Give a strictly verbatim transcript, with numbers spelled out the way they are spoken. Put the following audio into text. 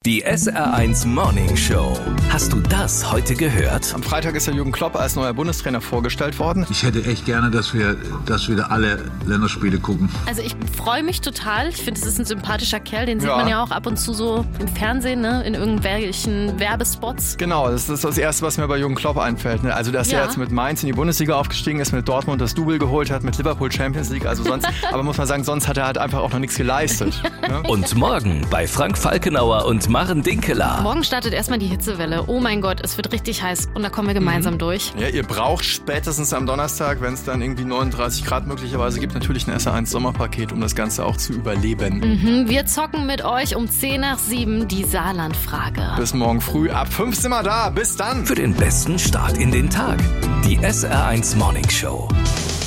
Die S R eins Morning Show. Hast du das heute gehört? Am Freitag ist ja Jürgen Klopp als neuer Bundestrainer vorgestellt worden. Ich hätte echt gerne, dass wir, dass wir alle Länderspiele gucken. Also ich freue mich total. Ich finde, es ist ein sympathischer Kerl. Den sieht Ja. man ja auch ab und zu so im Fernsehen, ne? In irgendwelchen Werbespots. Genau, das ist das Erste, was mir bei Jürgen Klopp einfällt. Ne? Also, dass Ja. er jetzt mit Mainz in die Bundesliga aufgestiegen ist, mit Dortmund das Double geholt hat, mit Liverpool Champions League, also sonst, aber muss man sagen, sonst hat er halt einfach auch noch nichts geleistet. Ne? Und morgen bei Frank Falkenauer und Maren Dinkeler. Morgen startet erstmal die Hitzewelle. Oh mein Gott, es wird richtig heiß. Und da kommen wir gemeinsam durch. Ja, ihr braucht spätestens am Donnerstag, wenn es dann irgendwie neununddreißig Grad möglicherweise gibt, natürlich ein S R eins Sommerpaket, um das Ganze auch zu überleben. Mhm, wir zocken mit euch um zehn nach sieben die Saarlandfrage. Bis morgen früh, ab fünf sind wir da. Bis dann. Für den besten Start in den Tag. Die S R eins Morning Show.